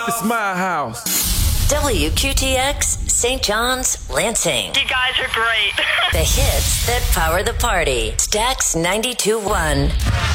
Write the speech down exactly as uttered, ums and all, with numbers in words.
It's my house. W Q T X, Saint John's, Lansing. You guys are great. The hits that power the party. Stax ninety-two point one.